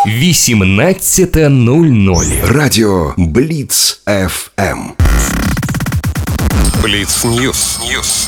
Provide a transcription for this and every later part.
18:00. Радіо Бліц ФМ. Бліц Ньюс.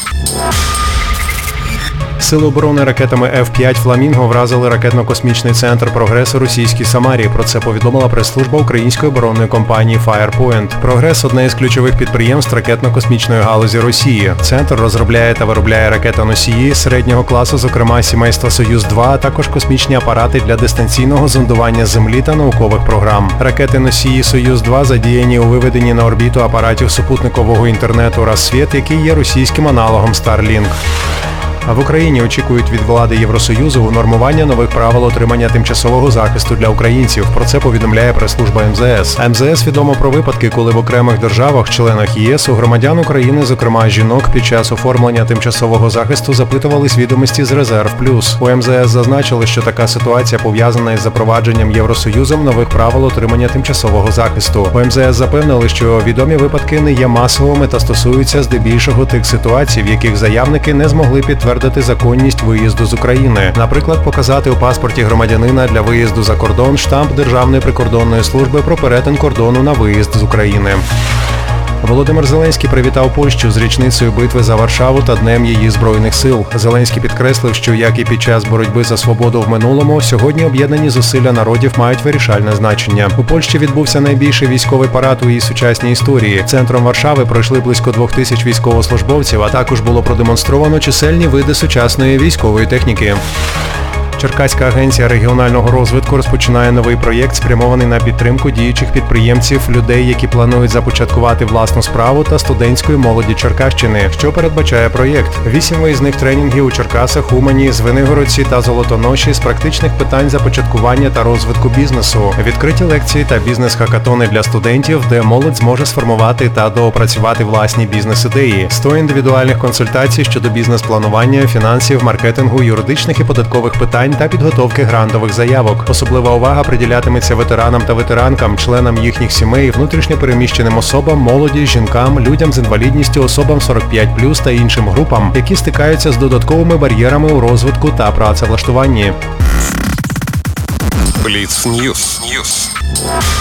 Сили оборони ракетами F-5 «Фламінго» вразили ракетно-космічний центр «Прогрес» у російській Самарі. Про це повідомила прес-служба української оборонної компанії Firepoint. «Прогрес» – одне із ключових підприємств ракетно-космічної галузі Росії. Центр розробляє та виробляє ракетоносії середнього класу, зокрема сімейства «Союз-2», а також космічні апарати для дистанційного зондування Землі та наукових програм. Ракети-носії «Союз-2» задіяні у виведенні на орбіту апаратів супутникового інтернету «Рассвіт», який є російським аналогом Starlink. А в Україні очікують від влади Євросоюзу унормування нових правил отримання тимчасового захисту для українців. Про це повідомляє прес-служба МЗС. МЗС відомо про випадки, коли в окремих державах-членах ЄС у громадян України, зокрема жінок, під час оформлення тимчасового захисту запитувались відомості з Резерв Плюс. У МЗС зазначили, що така ситуація пов'язана із запровадженням Євросоюзом нових правил отримання тимчасового захисту. У МЗС запевнили, що відомі випадки не є масовими та стосуються здебільшого тих ситуацій, в яких заявники не змогли підтвердити законність виїзду з України. Наприклад, показати у паспорті громадянина для виїзду за кордон штамп Державної прикордонної служби про перетин кордону на виїзд з України. Володимир Зеленський привітав Польщу з річницею битви за Варшаву та Днем її Збройних сил. Зеленський підкреслив, що, як і під час боротьби за свободу в минулому, сьогодні об'єднані зусилля народів мають вирішальне значення. У Польщі відбувся найбільший військовий парад у її сучасній історії. Центром Варшави пройшли близько 2000 військовослужбовців, а також було продемонстровано чисельні види сучасної військової техніки. Черкаська агенція регіонального розвитку розпочинає новий проєкт, спрямований на підтримку діючих підприємців, людей, які планують започаткувати власну справу, та студентської молоді Черкащини. Що передбачає проєкт? 8 виїзних тренінгів у Черкасах, Умані, Звенигородці та Золотоноші з практичних питань започаткування та розвитку бізнесу. Відкриті лекції та бізнес-хакатони для студентів, де молодь зможе сформувати та доопрацювати власні бізнес-ідеї. 100 індивідуальних консультацій щодо бізнес-планування, фінансів, маркетингу, юридичних і податкових питань та підготовки грантових заявок. Особлива увага приділятиметься ветеранам та ветеранкам, членам їхніх сімей, внутрішньо переміщеним особам, молоді, жінкам, людям з інвалідністю, особам 45+, та іншим групам, які стикаються з додатковими бар'єрами у розвитку та працевлаштуванні. Бліц Ньюс.